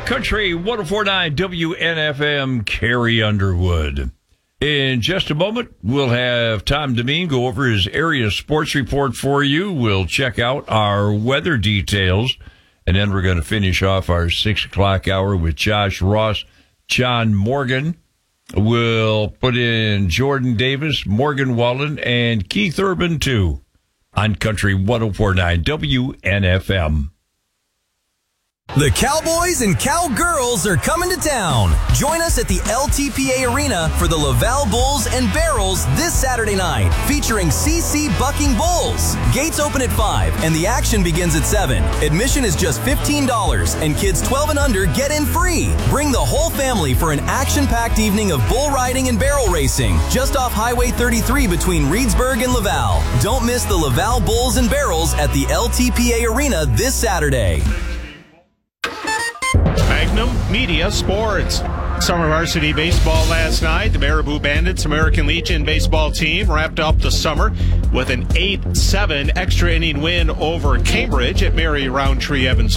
Country 104.9 WNFM, Carrie Underwood. In just a moment, we'll have Tom Demeen go over his area sports report for you. We'll check out our weather details, and then we're going to finish off our 6 o'clock hour with Josh Ross, John Morgan. We'll put in Jordan Davis, Morgan Wallen, and Keith Urban, too, on Country 104.9 WNFM. The Cowboys and Cowgirls are coming to town. Join us at the LTPA Arena for the Laval Bulls and Barrels this Saturday night, featuring CC Bucking Bulls. Gates open at 5 and the action begins at 7. Admission is just $15 and kids 12 and under get in free. Bring the whole family for an action-packed evening of bull riding and barrel racing just off Highway 33 between Reedsburg and Laval. Don't miss the Laval Bulls and Barrels at the LTPA Arena this Saturday. Magnum Media Sports. Summer varsity baseball last night. The Marabou Bandits American Legion baseball team wrapped up the summer with an 8-7 extra inning win over Cambridge at Mary Roundtree Evans